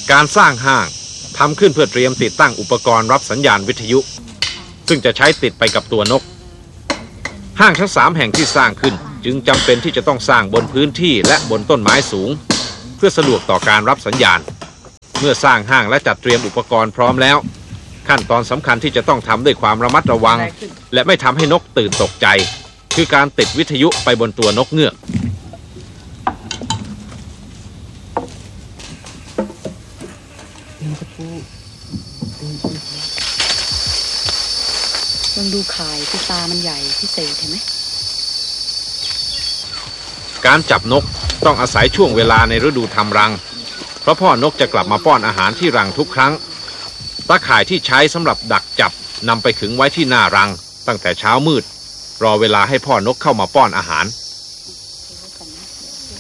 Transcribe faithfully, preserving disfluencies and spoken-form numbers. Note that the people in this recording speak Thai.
การสร้างห้างทำขึ้นเพื่อเตรียมติดตั้งอุปกรณ์รับสัญญาณวิทยุซึ่งจะใช้ติดไปกับตัวนกห้างทั้งสามแห่งที่สร้างขึ้นจึงจำเป็นที่จะต้องสร้างบนพื้นที่และบนต้นไม้สูงเพื่อสะดวกต่อการรับสัญญาณเมื่อสร้างห้างและจัดเตรียมอุปกรณ์พร้อมแล้วขั้นตอนสำคัญที่จะต้องทำด้วยความระมัดระวังและไม่ทำให้นกตื่นตกใจคือการติดวิทยุไปบนตัวนกเงือกลองดูข่ายที่ตามันใหญ่พิเศษเห็นไหมการจับนกต้องอาศัยช่วงเวลาในฤดูทำรังเพราะพ่อนกจะกลับมาป้อนอาหารที่รังทุกครั้งตาข่ายที่ใช้สำหรับดักจับนำไปขึงไว้ที่หน้ารังตั้งแต่เช้ามืดรอเวลาให้พ่อนกเข้ามาป้อนอาหาร